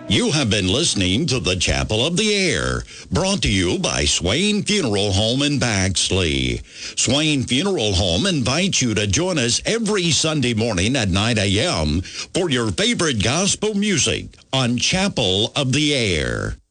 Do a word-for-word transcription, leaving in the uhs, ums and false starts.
You have been listening to the Chapel of the Air, brought to you by Swain Funeral Home in Baxley. Swain Funeral Home invites you to join us every Sunday morning at nine a.m. for your favorite gospel music on Chapel of the Air.